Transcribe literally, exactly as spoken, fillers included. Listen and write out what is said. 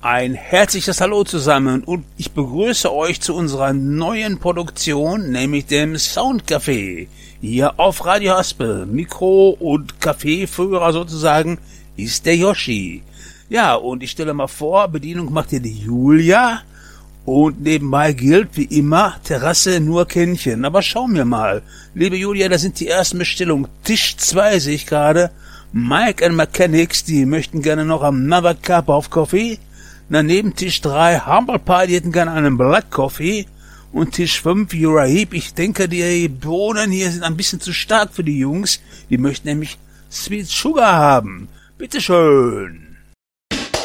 Ein herzliches Hallo zusammen und ich begrüße euch zu unserer neuen Produktion, nämlich dem Soundcafé. Hier auf Radio Haspel, Mikro- und Kaffeeführer sozusagen, ist der Yoshi. Ja, und ich stelle mal vor, Bedienung macht hier die Julia und nebenbei gilt wie immer, Terrasse nur Kännchen. Aber schauen wir mal, liebe Julia, da sind die ersten Bestellungen. Tisch zwei sehe ich gerade. Mike and Mechanics, die möchten gerne noch Another Cup of Coffee. Daneben Tisch drei, Humble Pie, die hätten gerne einen Black Coffee. Und Tisch fünf, Uraheep, ich denke, die Bohnen hier sind ein bisschen zu stark für die Jungs. Die möchten nämlich Sweet Sugar haben. Bitteschön.